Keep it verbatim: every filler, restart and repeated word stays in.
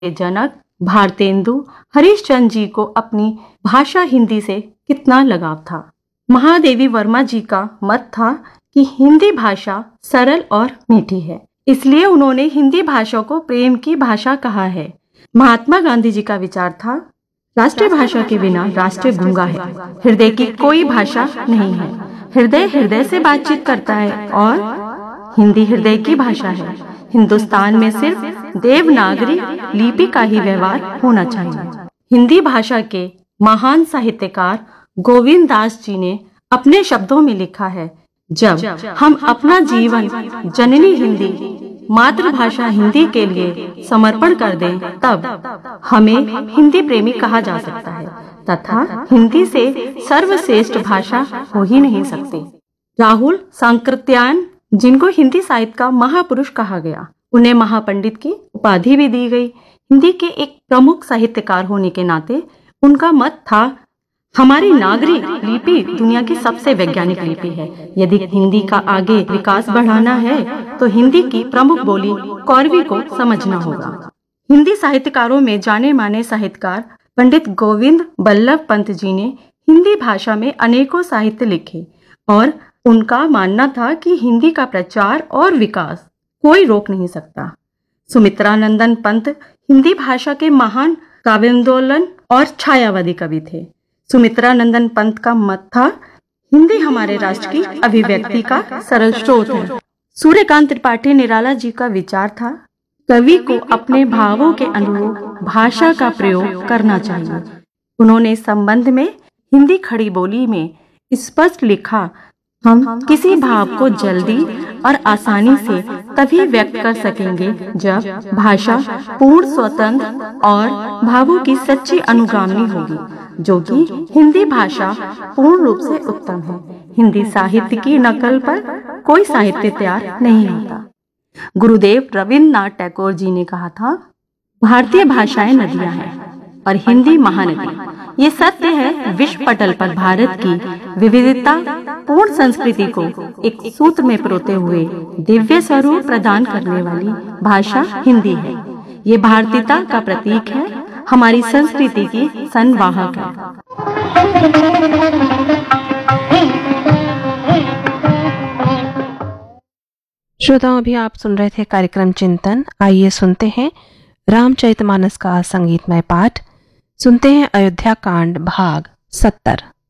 के जनक भारतेंदु हरिश्चंद्र जी को अपनी भाषा हिंदी से कितना लगाव था। महादेवी वर्मा जी का मत था कि हिंदी भाषा सरल और मीठी है, इसलिए उन्होंने हिंदी भाषा को प्रेम की भाषा कहा है। महात्मा गांधी जी का विचार था, राष्ट्रीय भाषा के बिना राष्ट्र गूंगा है, हृदय की कोई भाषा नहीं है। हृदय हृदय से बातचीत करता है और हिंदी हृदय की भाषा है। हिंदुस्तान में सिर्फ देवनागरी लिपि का ही व्यवहार होना चाहिए। हिंदी भाषा के महान साहित्यकार गोविंद दास जी ने अपने शब्दों में लिखा है, जब हम अपना जीवन जननी हिंदी मातृभाषा हिंदी के लिए समर्पण कर दें, तब हमें हिंदी प्रेमी कहा जा सकता है तथा हिंदी से सर्वश्रेष्ठ भाषा हो ही नहीं सकती। राहुल सांकृत्यायन, जिनको हिंदी साहित्य का महापुरुष कहा गया, उन्हें महापंडित की उपाधि भी दी गई। हिंदी के एक प्रमुख साहित्यकार होने के नाते उनका मत था, हमारी नागरी लिपि दुनिया की सबसे वैज्ञानिक लिपि है। यदि हिंदी का आगे विकास बढ़ाना है तो हिंदी की प्रमुख बोली कौरवी को समझना होगा। हिंदी साहित्यकारों में जाने माने साहित्यकार पंडित गोविंद बल्लभ पंत जी ने हिंदी भाषा में अनेकों साहित्य लिखे और उनका मानना था कि हिंदी का प्रचार और विकास कोई रोक नहीं सकता। सुमित्रानंदन पंत हिंदी भाषा के महान काव्यांदोलन और छायावादी कवि थे। सुमित्रानंदन पंत का मत था, हिंदी हमारे राष्ट्र की अभिव्यक्ति का सरल स्रोत है। सूर्यकांत त्रिपाठी निराला जी का विचार था, कवि को अपने भावों के अनुरूप भाषा का प्रयोग करना चाहिए। उन्होंने संबंध में हिंदी खड़ी बोली में स्पष्ट लिखा, हम किसी भाव को जल्दी और आसानी से तभी व्यक्त कर सकेंगे जब भाषा पूर्ण स्वतंत्र और भावों की सच्ची अनुगामी होगी, जो कि हिंदी भाषा पूर्ण रूप से उत्तम है। हिंदी साहित्य की नकल पर कोई साहित्य तैयार नहीं होता। गुरुदेव रविन्द्रनाथ टैगोर जी ने कहा था, भारतीय भाषाएं नदियां हैं और हिंदी महानदी। ये सत्य है, विश्व पटल पर भारत की विविधता पूर्ण संस्कृति को एक सूत्र में पिरोते हुए दिव्य स्वरूप प्रदान करने वाली भाषा हिंदी है। ये भारतीयता का प्रतीक है, हमारी संस्कृति की संवाहक है। श्रोताओं, अभी आप सुन रहे थे कार्यक्रम चिंतन। आइए सुनते हैं रामचरितमानस का संगीतमय पाठ। सुनते हैं अयोध्या कांड भाग सत्तर।